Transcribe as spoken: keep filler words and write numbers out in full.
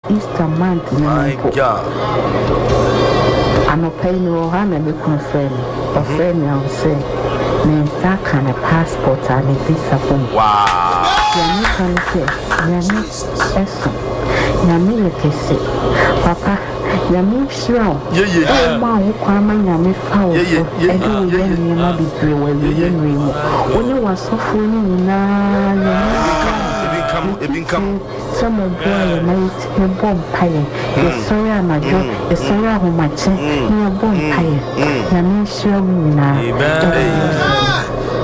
Easter month. My God. I'm a pain or I'm a friend. A friend, I'll say. Names that kind of passport and a visa form. Wow. Yami can say, Yami, Esso, Yami, Papa, Yami, Shroud. Yeah, yeah. Oh, my, Kwama, Yami, Fowl. And do you never be three when you didn't when you were so full now. It become some of boy night in bomb pie. Yes, sorry, I'm a job. Yes, sorry, I'm a check. You're bomb pie. Yami, Shroud.